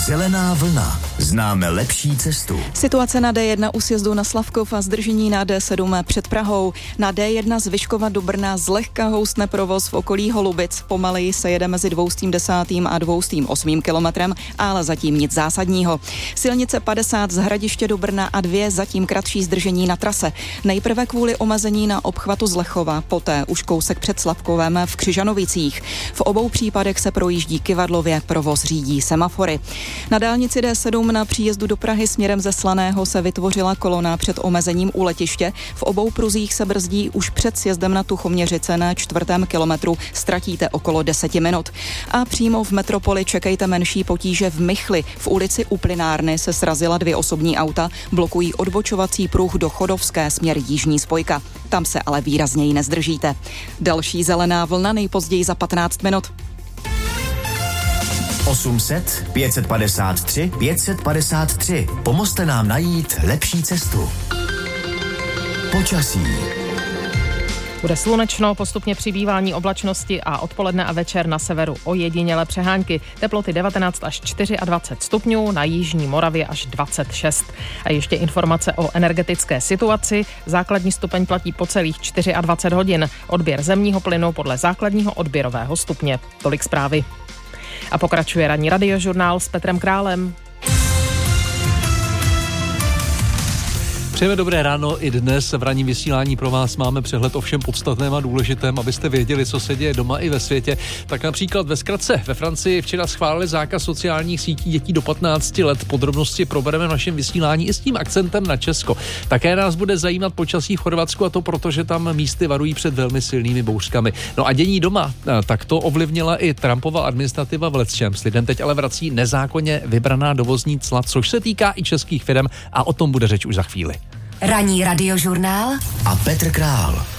Zelená vlna. Známe lepší cestu. Situace na D1 u sjezdu na Slavkov a zdržení na D7 před Prahou. Na D1 z Vyškova do Brna zlehka houstne provoz v okolí Holubic. Pomaleji se jede mezi 210. a 208. kilometrem, ale zatím nic zásadního. Silnice 50 z Hradiště do Brna a 2 zatím kratší zdržení na trase. Nejprve kvůli omezení na obchvatu z Lechova, poté už kousek před Slavkovem v Křižanovicích. V obou případech se projíždí kyvadlově, provoz řídí semafory. Na dálnici D7 na příjezdu do Prahy směrem ze Slaného se vytvořila kolona před omezením u letiště. V obou pruzích se brzdí už před sjezdem na Tuchoměřice na 4. kilometru. Ztratíte okolo 10 minut. A přímo v metropoli čekejte menší potíže v Michli. V ulici u Plynárny se srazila 2 osobní auta, blokují odbočovací pruh do Chodovské směr jižní spojka. Tam se ale výrazněji nezdržíte. Další zelená vlna nejpozději za 15 minut. 800 553 553. Pomozte nám najít lepší cestu. Počasí. Bude slunečno, postupně přibývání oblačnosti a odpoledne a večer na severu ojedinělé přehánky. Teploty 19 až 24 stupňů, na jižní Moravě až 26. A ještě informace o energetické situaci. Základní stupeň platí po celých 24 hodin. Odběr zemního plynu podle základního odběrového stupně. Tolik zprávy. A pokračuje ranní radiožurnál s Petrem Králem. Přejeme dobré ráno i dnes. V ranním vysílání pro vás máme přehled o všem podstatném a důležitém, abyste věděli, co se děje doma i ve světě. Tak například ve zkratce ve Francii včera schválili zákaz sociálních sítí dětí do 15 let. Podrobnosti probereme v našem vysílání i s tím akcentem na Česko. Také nás bude zajímat počasí v Chorvatsku, a to proto, že tam místy varují před velmi silnými bouřkami. No a dění doma, tak to ovlivnila i Trumpova administrativa v lecčems. Lidem teď ale vrací nezákonně vybraná dovozní cla, což se týká i českých firem, a o tom bude řeč už za chvíli. Ranní radiožurnál a Petr Král.